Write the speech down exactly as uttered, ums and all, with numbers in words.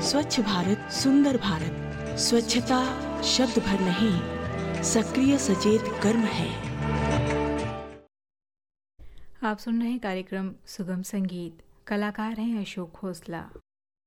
स्वच्छ भारत सुंदर भारत। स्वच्छता शब्द भर नहीं, सक्रिय सचेत कर्म है। आप सुन रहे हैं कार्यक्रम सुगम संगीत। कलाकार हैं अशोक खोसला।